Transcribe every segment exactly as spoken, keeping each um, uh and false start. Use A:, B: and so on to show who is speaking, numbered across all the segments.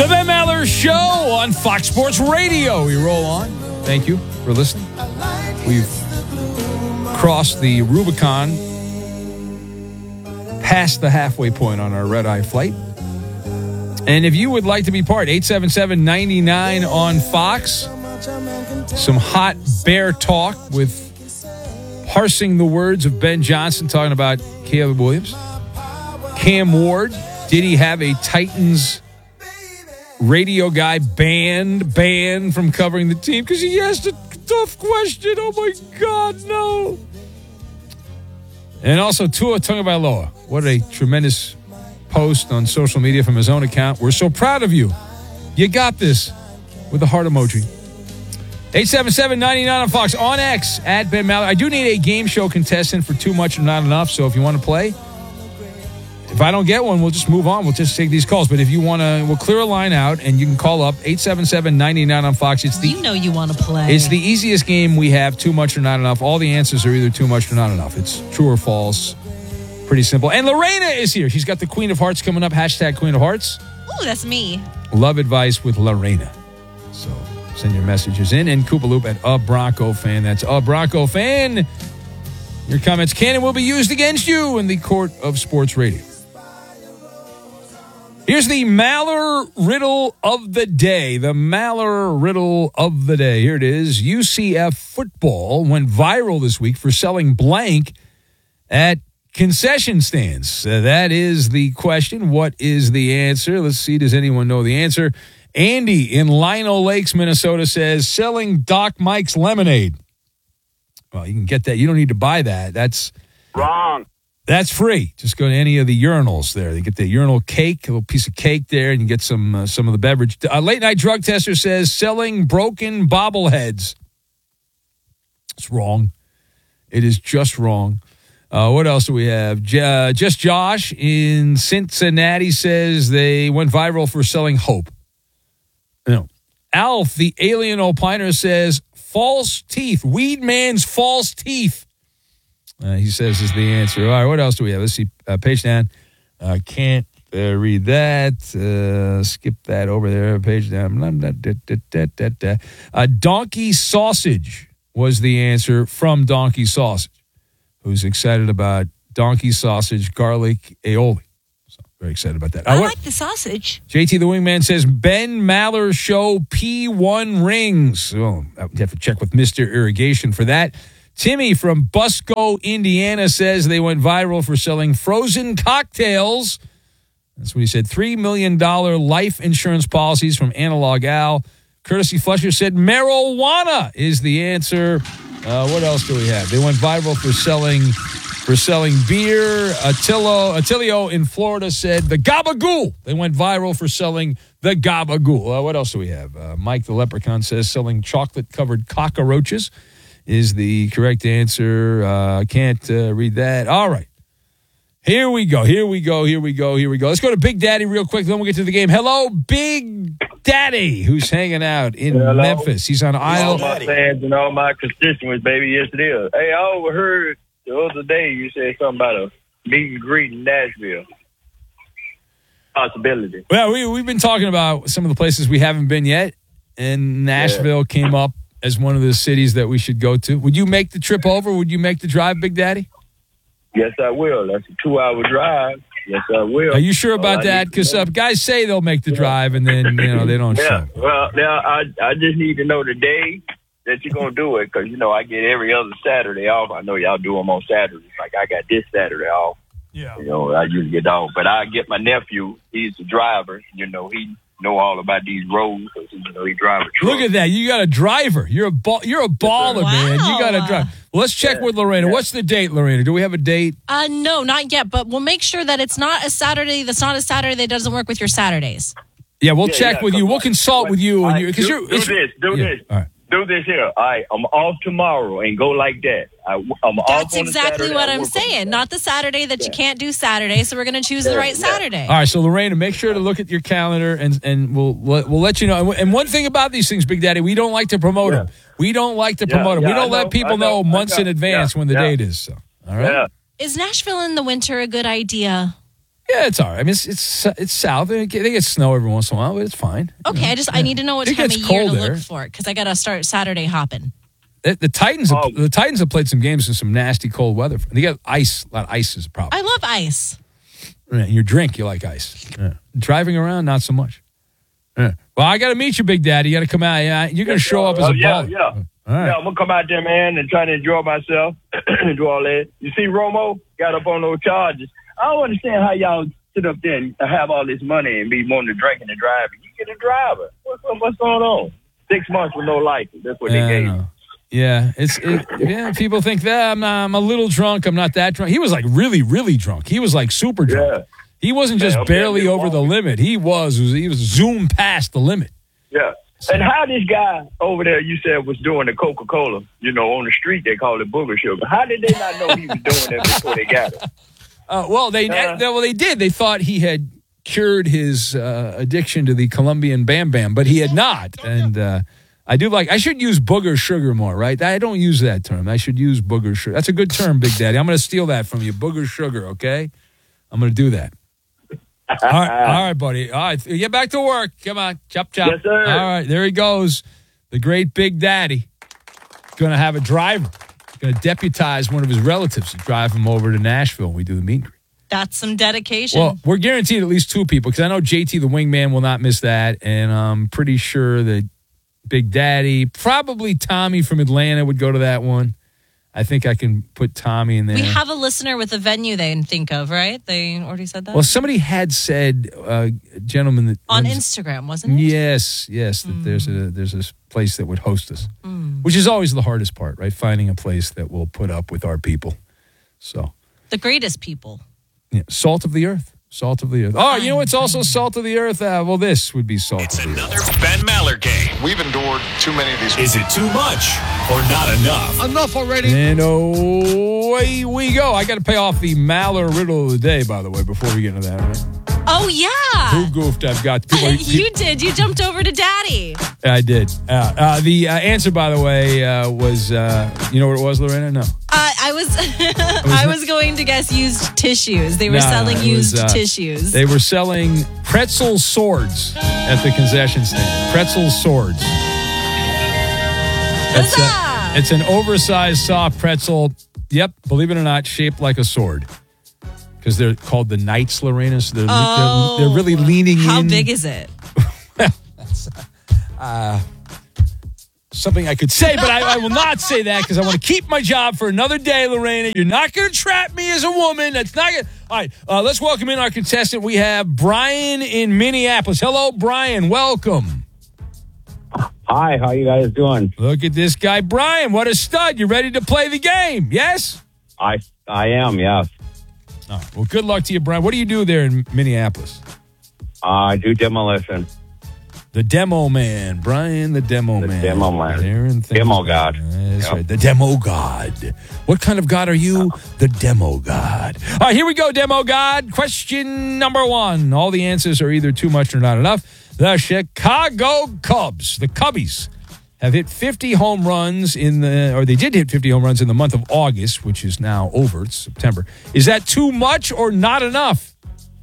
A: The Ben Maller Show on Fox Sports Radio. We roll on. Thank you for listening. We've crossed the Rubicon, past the halfway point on our red-eye flight. And if you would like to be part, eight seven seven, nine nine on Fox. Some hot bear talk with parsing the words of Ben Johnson, talking about Caleb Williams. Cam Ward, did he have a Titans radio guy banned, banned from covering the team because he asked a tough question? Oh, my God, no. And also, Tua Tagovailoa. What a tremendous post on social media from his own account. We're so proud of you. You got this, with a heart emoji. eight seven seven, nine nine on Fox. On X, at Ben Maller. I do need a game show contestant for Too Much or Not Enough, so if you want to play, if I don't get one, we'll just move on. We'll just take these calls. But if you want to, we'll clear a line out, and you can call up eight seven seven, nine nine on Fox. It's the,
B: you know you want to play.
A: It's the easiest game we have, Too Much or Not Enough. All the answers are either too much or not enough. It's true or false. Pretty simple. And Lorena is here. She's got the Queen of Hearts coming up. Hashtag Queen of Hearts.
B: Oh, that's me.
A: Love advice with Lorena. So send your messages in. And Koopaloop at A Bronco Fan. That's A Bronco Fan. Your comments can and will be used against you in the court of sports radio. Here's the Maller riddle of the day. The Maller riddle of the day. Here it is. U C F football went viral this week for selling blank at concession stands. Uh, that is the question. What is the answer? Let's see. Does anyone know the answer? Andy in Lino Lakes, Minnesota says selling Doc Mike's lemonade. Well, you can get that. You don't need to buy that. That's
C: wrong.
A: That's free. Just go to any of the urinals there. You get the urinal cake, a little piece of cake there, and you get some uh, some of the beverage. A late night drug tester says selling broken bobbleheads. It's wrong. It is just wrong. Uh, what else do we have? J- uh, just Josh in Cincinnati says they went viral for selling hope. No. Alf, the alien opiner, says false teeth. Weed Man's false teeth. Uh, he says is the answer. All right, what else do we have? Let's see. Uh, page down. Uh, can't uh, read that. Uh, skip that over there. Page down. Uh, donkey sausage was the answer from Donkey Sausage, who's excited about donkey sausage, garlic, aioli. So very excited about that.
B: I
A: uh,
B: like the sausage.
A: J T the Wingman says, Ben Maller Show P one rings. Oh, I would have to check with Mister Irrigation for that. Timmy from Busco, Indiana says they went viral for selling frozen cocktails. That's what he said. three million dollars life insurance policies from Analog Al. Courtesy Flusher said marijuana is the answer. Uh, what else do we have? They went viral for selling for selling beer. Attilio, Attilio in Florida said the Gabagool. They went viral for selling the Gabagool. Uh, what else do we have? Uh, Mike the Leprechaun says selling chocolate-covered cockroaches is the correct answer. I uh, can't uh, read that. All right. Here we go. Here we go. Here we go. Here we go. Let's go to Big Daddy real quick, then we'll get to the game. Hello, Big Daddy, who's hanging out in
C: Hello.
A: Memphis. He's on aisle.
C: All my fans and all my constituents, baby. Yes, it is. Hey, I overheard the other day you said something about a meet and greet in Nashville. Possibility.
A: Well, we, we've been talking about some of the places we haven't been yet, and Nashville yeah. came up as one of the cities that we should go to. Would you make the trip over? Would you make the drive, Big Daddy?
C: Yes, I will. That's a two-hour drive. Yes, I will.
A: Are you sure about oh, that? Because uh, guys say they'll make the yeah. drive, and then you know they don't
C: yeah.
A: show.
C: Well, now I I just need to know the day that you're gonna do it, because you know I get every other Saturday off. I know y'all do them on Saturdays. Like I got this Saturday off. Yeah. You know I usually get off, but I get my nephew. He's the driver. You know he know all about these roads, because you know he drives a truck.
A: Look at that! You got a driver. You're a ball. You're a baller,
B: wow.
A: man. You got a driver. Well, let's check yeah. with Lorena. Yeah. What's the date, Lorena? Do we have a date?
B: Uh, no, not yet. But we'll make sure that it's not a Saturday. That's not a Saturday that doesn't work with your Saturdays.
A: Yeah, we'll yeah, check
C: yeah,
A: with you.
C: on.
A: We'll consult with you.
C: Right,
A: because
C: do,
A: you're
C: do this. Do
A: yeah.
C: this.
A: All right.
C: Do this here. All right, I'm off tomorrow, and go like that. I, I'm
B: That's
C: off on
B: exactly
C: Saturday,
B: what
C: I
B: I'm saying. Not the Saturday that
C: yeah.
B: you can't do Saturday. So we're going to choose
C: yeah,
B: the right
C: yeah.
B: Saturday.
A: All right, so Lorena, make sure to look at your calendar, and and we'll we'll let you know. And one thing about these things, Big Daddy, we don't like to promote yeah. them. We don't like to promote yeah, them.
C: Yeah,
A: we don't
C: know,
A: let people
C: know,
A: know months
C: know.
A: in advance
C: yeah,
A: when the
C: yeah.
A: date is. So, all right.
C: Yeah.
B: Is Nashville in the winter a good idea?
A: Yeah, it's all right. I mean, it's it's, it's south. They get, they get snow every once in a while, but it's fine.
B: Okay,
A: you know?
B: I just I need to know what
A: It
B: time of
A: gets
B: year to
A: cold
B: look
A: there.
B: for it because I got to start Saturday hopping.
A: The, the Titans, have,
C: Oh.
A: the Titans have played some games in some nasty cold weather. They got ice. A lot of ice is a problem.
B: I love ice.
A: Yeah, your drink, you like ice. Yeah. Driving around, not so much. Yeah. Well, I got to meet you, Big Daddy. You got to come out. Yeah, you're going to show up as
C: Oh,
A: a
C: yeah,
A: baller.
C: yeah.
A: All right.
C: Yeah, I'm gonna come out there, man, and try to enjoy myself and do all that. You see, Romo got up on those charges. I don't understand how y'all sit up there and have all this money and be wanting to drink and to drive. You get a driver. What's what's going on? Six months with no license. That's what
A: Yeah,
C: they
A: I
C: gave
A: know.
C: you.
A: Yeah, it's it, yeah. People think that I'm, not, I'm a little drunk. I'm not that drunk. He was like really, really drunk. He was like super drunk.
C: Yeah.
A: He wasn't just
C: Yeah, okay,
A: barely
C: I
A: over the
C: wrong.
A: limit. He was. He was zoomed past the limit.
C: Yeah. And how this guy over there, you said, was doing the Coca-Cola, you know, on the street, they call it booger sugar. How did they not know he was doing that before they got it?
A: Uh, well, they
C: Uh.
A: they- well they did. They thought he had cured his uh, addiction to the Colombian Bam Bam, but he had not. And uh, I do like. I should use booger sugar more, right? I don't use that term. I should use booger sugar. That's a good term, Big Daddy. I'm going to steal that from you, booger sugar. Okay, I'm going to do that. All right, all right, buddy. All right, get back to work. Come on, chop chop.
C: Yes, sir.
A: All right, there he goes, the great Big Daddy. Going to have a driver. Going to deputize one of his relatives to drive him over to Nashville when we do the meet and greet.
B: That's some dedication.
A: Well, we're guaranteed at least two people because I know J T, the wingman, will not miss that. And I'm pretty sure that Big Daddy, probably Tommy from Atlanta would go to that one. I think I can put Tommy in there.
B: we have a listener with a venue they can think of, right? They already said that?
A: well, somebody had said, uh, gentleman that
B: On
A: runs-
B: Instagram, wasn't it?
A: Yes, yes, that there's a there's a place that would host us, which is always the hardest part, right? Finding a place that will put up with our people. So,
B: The greatest people.
A: yeah, salt of the earth, salt of the earth. Oh, you know what's also salt of the earth? Uh, well, this would be salt
D: It's
A: of the
D: another
A: earth.
D: Ben Maller game.
E: We've endured too many of these.
D: Is it too much or not enough?
E: Enough already.
A: And away we go. I got to pay off the Maller riddle of the day, by the way, before we get into that. Right?
B: Oh, yeah.
A: Who goofed? I've got people.
B: you did. You jumped over to Daddy.
A: I did. Uh, uh, the uh, answer, by the way, uh, was uh, you know what it was, Lorena? No.
B: Uh, I was I was going to guess used tissues. They were
A: Nah,
B: selling
A: it
B: used
A: was, uh,
B: tissues.
A: They were selling pretzel swords at the concession stand. Pretzel swords. It's, a,
B: Huzzah!
A: it's an oversized soft pretzel. Yep, believe it or not, shaped like a sword. Because they're called the Knights, Lorena. So they're,
B: Oh.
A: they're, they're really leaning
B: How
A: in.
B: big is it?
A: Something I could say, but I, I will not say that because I want to keep my job for another day, Lorena. You're not going to trap me as a woman. That's not good. All right, uh, let's welcome in our contestant. We have Brian in Minneapolis. Hello, Brian. Welcome.
F: Hi, how you guys doing?
A: Look at this guy, Brian. What a stud. You ready to play the game? Yes?
F: I I am, yes.
A: All right, well, good luck to you, Brian. What do you do there in Minneapolis?
F: Uh, I do demolition.
A: The Demo Man. Brian, the Demo
F: The
A: Man.
F: Demo Man.
A: There in things-
F: Demo God.
A: That's
F: Yep.
A: right. The Demo God. What kind of God are you? The Demo God. All right, here we go, Demo God. Question number one. All the answers are either too much or not enough. The Chicago Cubs, the Cubbies, have hit fifty home runs in the, or they did hit fifty home runs in the month of August, which is now over. It's September. Is that too much or not enough?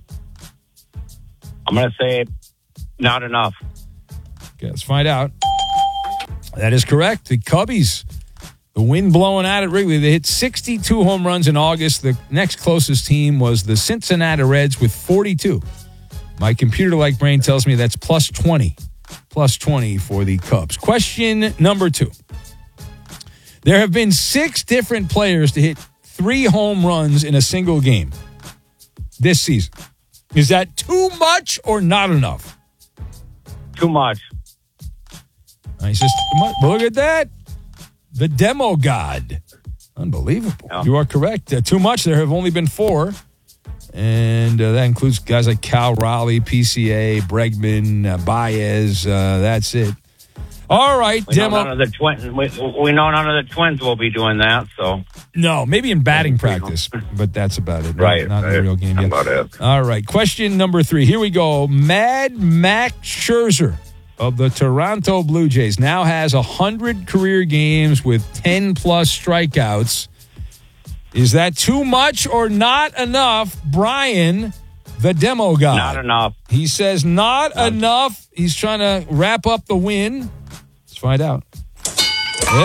F: I'm going to say not enough.
A: Okay, let's find out. That is correct. The Cubbies, the wind blowing out at Wrigley, they hit sixty-two home runs in August. The next closest team was the Cincinnati Reds with forty-two. My computer-like brain tells me that's plus twenty. Plus twenty for the Cubs. Question number two. There have been six different players to hit three home runs in a single game this season. Is that too much or not enough?
F: Too much.
A: I just look at that. The Demo God. Unbelievable.
F: Yeah.
A: You are correct. Uh, too much. There have only been four. And uh, that includes guys like Cal Raleigh, P C A, Bregman, uh, Baez. Uh, that's it. All right,
F: We know,
A: Demo.
F: none of the twin, we, we know none of the twins will be doing that, so.
A: No, maybe in batting practice, but that's about it.
F: Right,
A: Not in
F: right.
A: the real game
F: How
A: yet.
F: about it?
A: All right, question number three. Here we go. Mad Max Scherzer of the Toronto Blue Jays now has one hundred career games with ten plus strikeouts. Is that too much or not enough? Brian, the demo guy.
F: Not enough.
A: He says not no. enough. He's trying to wrap up the win. Let's find out. Hey!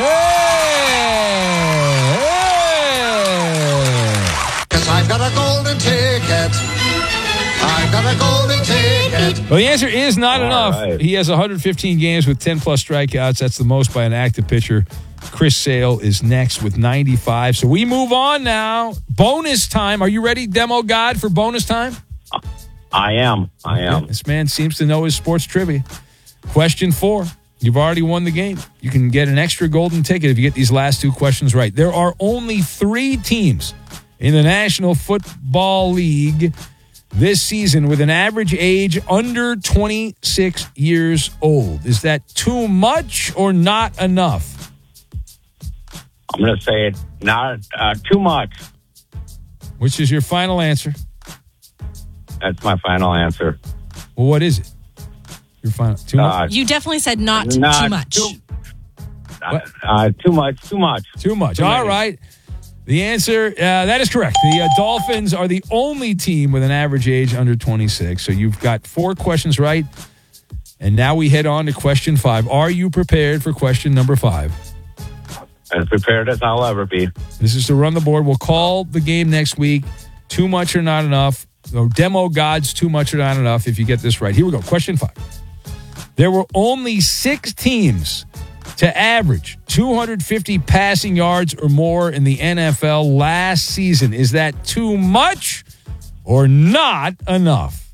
A: Hey!
G: Cause I've got a golden ticket. I've got a golden ticket.
A: Well, the answer is not
F: All
A: enough.
F: Right.
A: He has one hundred fifteen games with ten plus strikeouts. That's the most by an active pitcher. Chris Sale is next with ninety-five. So we move on now. Bonus time. Are you ready, Demo God, for bonus time?
F: I am. I am.
A: This man seems to know his sports trivia. Question four. You've already won the game. You can get an extra golden ticket if you get these last two questions right. There are only three teams in the National Football League this season with an average age under twenty-six years old. Is that too much or not enough?
F: I'm going to say it not uh, too much.
A: Which is your final answer?
F: That's my final answer.
A: Well, what is it? Your final too
F: Uh,
A: much.
B: You definitely said not,
F: Not
B: too much.
F: Too, uh, uh, too much. Too much.
A: Too much.
F: Too
A: All
F: many.
A: right. The answer, uh, that is correct. The uh, Dolphins are the only team with an average age under twenty-six. So you've got four questions right. And now we head on to question five. Are you prepared for question number five?
F: As prepared as I'll ever be.
A: This is to run the board. We'll call the game next week. Too much or not enough. No, Demo Gods, too much or not enough if you get this right. Here we go. Question five. There were only six teams to average two hundred fifty passing yards or more in the N F L last season. Is that too much or not enough?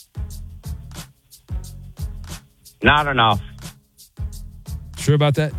F: Not enough.
A: Sure about that?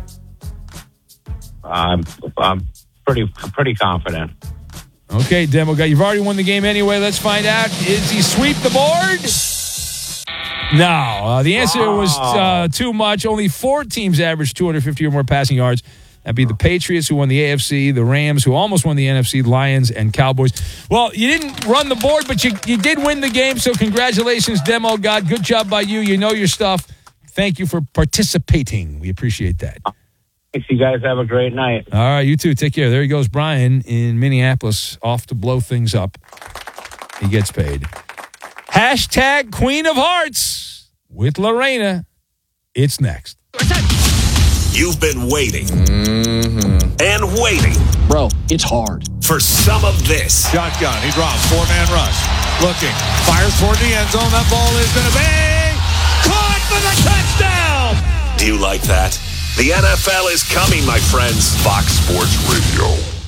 F: I'm, I'm pretty pretty confident.
A: Okay, Demo Guy, you've already won the game anyway. Let's find out. Is he sweep the board? No. Uh, the answer was uh, too much. Only four teams averaged two hundred fifty or more passing yards. That'd be the Patriots, who won the A F C, the Rams, who almost won the N F C, Lions, and Cowboys. Well, you didn't run the board, but you, you did win the game, so congratulations, Demo God. Good job by you. You know your stuff. Thank you for participating. We appreciate that.
F: Thanks. You guys have a great night.
A: All right, you too. Take care. There he goes, Brian, in Minneapolis, off to blow things up. He gets paid. Hashtag Queen of Hearts with Lorena. It's next.
D: You've been waiting mm-hmm. and waiting.
H: Bro, it's hard.
D: For some of this.
I: Shotgun. He drops. Four-man rush. Looking. Fires toward the end zone. That ball is going to be caught for the touchdown.
D: Do you like that? The N F L is coming, my friends. Fox Sports Radio.